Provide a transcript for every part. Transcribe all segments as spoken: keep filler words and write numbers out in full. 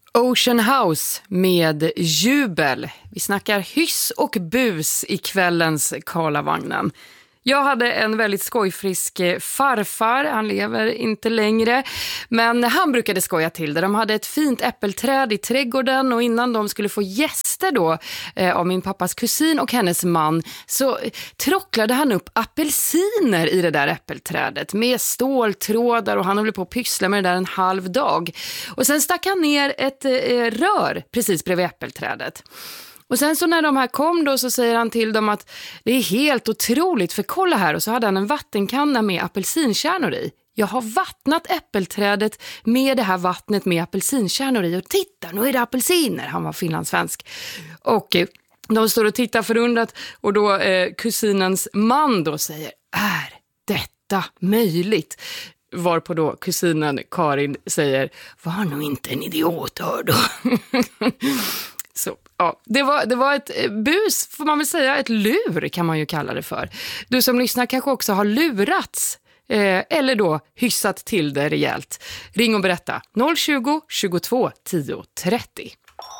Ocean House med Jubel. Vi snackar hyss och bus i kvällens Karlavagnen. Jag hade en väldigt skojfrisk farfar, han lever inte längre, men han brukade skoja till det. De hade ett fint äppelträd i trädgården och innan de skulle få gäster då eh, av min pappas kusin och hennes man så trocklade han upp apelsiner i det där äppelträdet med ståltrådar och han höll på att pyssla med det där en halv dag. Och sen stack han ner ett eh, rör precis bredvid äppelträdet. Och sen så när de här kom då så säger han till dem att det är helt otroligt för kolla här och så hade han en vattenkanna med apelsinkärnor i. Jag har vattnat äppelträdet med det här vattnet med apelsinkärnor i och titta nu är det apelsiner. Han var finlandssvensk. Och eh, de står och tittar förundrat och då eh, kusinens man då säger är detta möjligt? Varpå då kusinen Karin säger var nog inte en idiot hör då. Så ja, det var, det var ett bus får man väl säga, ett lur kan man ju kalla det för. Du som lyssnar kanske också har lurats eh, eller då hyssat till det rejält. Ring och berätta noll tjugo, tjugotvå, tio, trettio.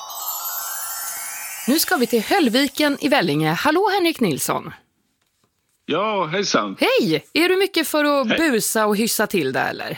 Nu ska vi till Höllviken i Vellinge. Hallå Henrik Nilsson. Ja, hejsan. Hej, är du mycket för att Hej. busa och hyssa till det eller?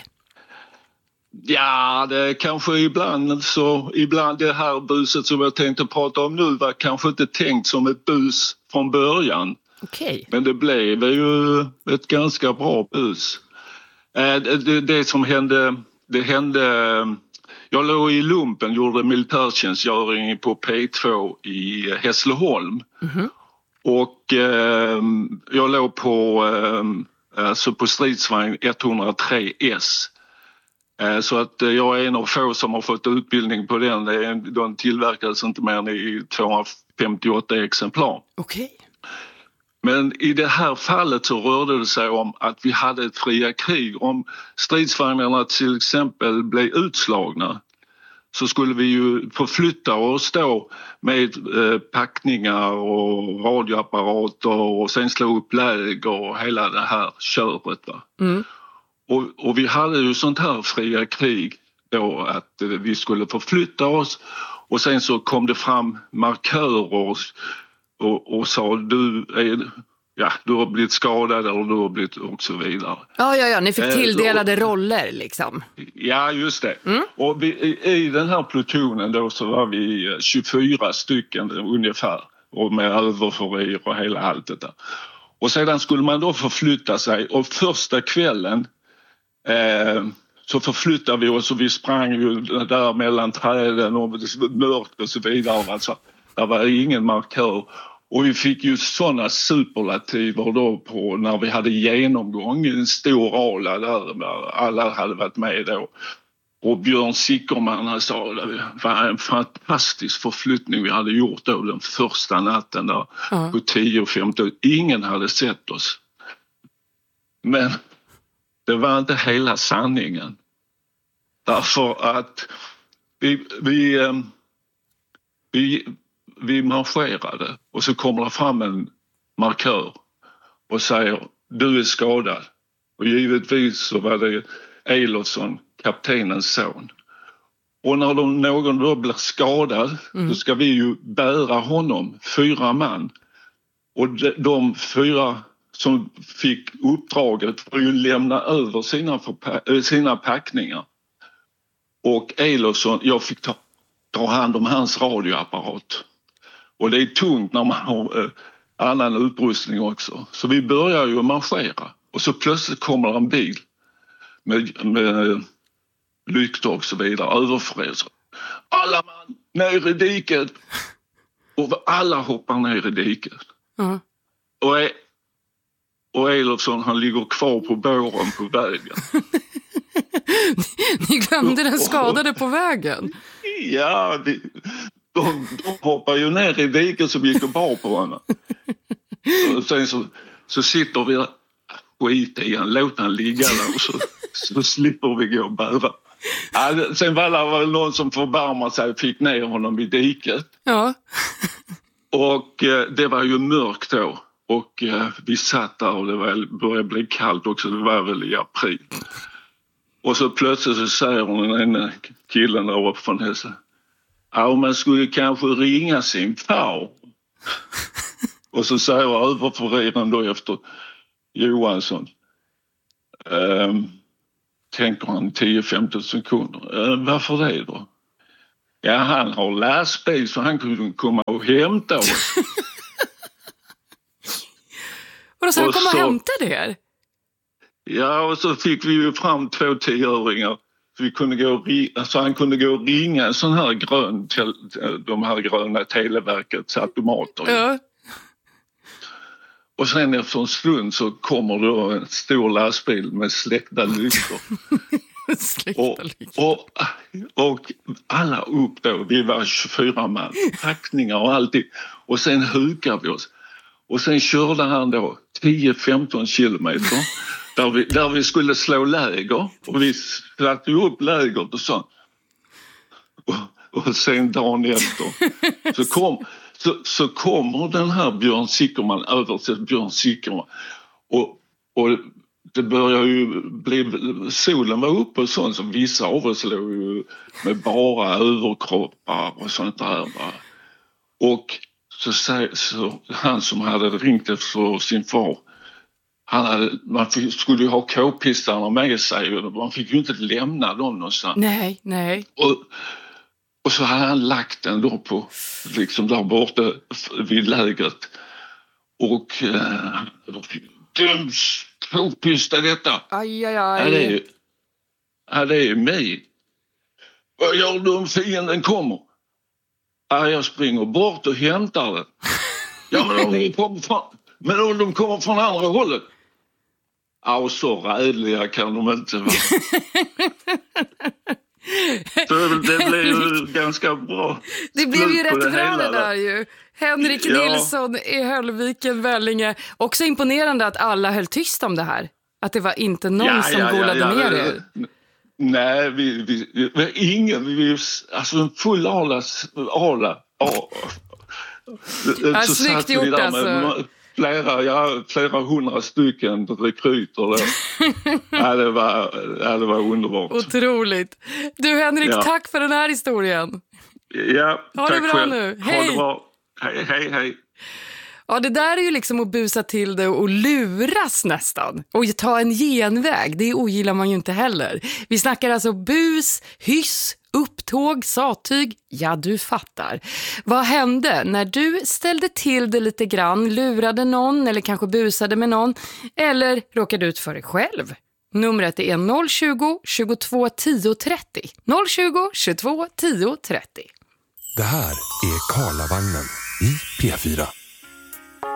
Ja, det är kanske ibland så, ibland det här buset som jag tänkte prata om nu var kanske inte tänkt som ett bus från början. Okej. Men det blev ju ett ganska bra bus. Eh, Det, det som hände, det hände, jag låg i lumpen, gjorde militärtjänstgöring på P två i Hässleholm. Mhm. Och eh, jag låg på, eh, alltså på stridsvagn etthundratre S. Så att jag är en av få som har fått utbildning på den. Den tillverkades inte mer än i tvåhundrafemtioåtta exemplar. Okej. Men i det här fallet så rörde det sig om att vi hade ett fria krig. Om stridsvagnarna till exempel blev utslagna så skulle vi ju förflytta oss då med eh, packningar och radioapparater och sen slå upp läger och hela det här köret va. Mm. Och, och vi hade ju sånt här fria krig då att eh, vi skulle förflytta oss och sen så kom det fram markörer och, och, och sa du, är, ja, du har blivit skadad eller du har blivit och så vidare. Ja, ja, ja, ni fick tilldelade eh, så, roller liksom. Ja, just det. Mm. Och vi, i, i den här plutonen då så var vi tjugofyra stycken ungefär och med överförrir och hela allt det där. Och sedan skulle man då förflytta sig och första kvällen Eh, så förflyttade vi oss och vi sprang ju där mellan träden och mörkt och så vidare. Alltså, det var ingen markör. Och vi fick ju sådana superlativer då på när vi hade genomgång, en stor ala där alla hade varit med då. Och Björn Sickerman han sa det var en fantastisk förflyttning vi hade gjort då den första natten där mm. på tio femton. Ingen hade sett oss. Men det var inte hela sanningen. Därför att vi, vi, vi, vi marscherade och så kommer det fram en markör och säger du är skadad. Och givetvis så var det Elofsson, kaptenens son. Och när de, någon då blir skadad mm. då ska vi ju bära honom, fyra man. Och de, de fyra som fick uppdraget för att lämna över sina, förpa- sina packningar. Och Elofsson, jag fick ta, ta hand om hans radioapparat. Och det är tungt när man har eh, annan utrustning också. Så vi börjar ju marschera. Och så plötsligt kommer en bil med, med lyktor och så vidare, överfräser. Alla man ner i diket! Och alla hoppar ner i diket. Mm. Och är Och Elofsson han ligger kvar på båren på vägen. Ni glömde den skadade på vägen? Ja, vi, de, de hoppar ju ner i diket som gick och bar på honom. Och sen så, så sitter vi skit i han, låt han ligga där och så, så slipper vi gå och bära. Ja, sen var det väl någon som förbarmade sig och fick ner honom i diket. Ja. Och eh, det var ju mörkt då. Och eh, vi satt där och det var, började bli kallt också, det var väl i april. Och så plötsligt så säger hon den ena killen där uppe från Hesse. Ja, man skulle kanske ringa sin far. Och så säger jag överföraren då efter Johansson. Ehm, tänker han tio femton sekunder. Ehm, varför det då? Ja, han har lastbil så han kunde komma och hämta oss. Och då så han och kom och så, hämtade er? Ja, och så fick vi ju fram två tioöringar. Så vi kunde gå och ringa, alltså han kunde gå och ringa en sån här grön, de här gröna Televerkets automater. Ja. Och sen efter en stund så kommer då en stor lastbil med släckta lyktor. och, och, och alla upp då, vi var tjugofyra man, packningar och allting. Och sen hukar vi oss. Och sen körde han då tio femton kilometer där vi, där vi skulle slå läger. Och vi satte upp lägret och så. Och, och sen dagen efter så, kom, så, så kommer den här Björn Sickerman över till Björn Sickerman. Och, och det börjar ju bli, solen var uppe och sånt, så vissa av oss låg ju med bara överkroppar och sånt där. Va? Och så, så han som hade ringt efter sin far, han hade, man fick, skulle ju ha k-pistarna med sig och man fick ju inte lämna dem någonstans. Nej, nej. Och, och så hade han lagt den då på, liksom där borta vid lägret. Och eh, döms k-pista detta. Aj, aj, aj. Ja, det är, ja, det är mig. Vad gör du om fienden kommer? Ja, jag springer bort och hämtar den. Ja, men om de kommer från, men om de kommer från andra hållet. Ja, och så rädliga kan de inte vara. Så det blev ju ganska bra. Det blev ju rätt det bra hela. Det där ju. Henrik Ja. Nilsson i Höllviken, Vellinge. Också imponerande att alla höll tyst om det här. Att det var inte någon Ja, som ja, ja, golade ja, ner ja. er. Nej, vi, vi, vi, vi ingen, vi, alltså en full ala, ala, ala. Ja, så snyggt satt vi gjort där alltså. med flera, ja, flera hundra stycken rekryter där. ja, det var, ja, det var underbart. Otroligt. Du Henrik, Ja. tack för den här historien. Ja, Ha tack det bra själv. nu. Ha Hej. det bra. Hej, hej, hej. Ja, det där är ju liksom att busa till det och luras nästan. Och ta en genväg, det ogillar man ju inte heller. Vi snackar alltså bus, hyss, upptåg, sattyg. Ja, du fattar. Vad hände när du ställde till det lite grann, lurade någon eller kanske busade med någon eller råkade ut för dig själv? Numret är noll tjugo, tjugotvå tio trettio. noll tjugo, tjugotvå tio trettio. Det här är Karlavagnen i P fyra.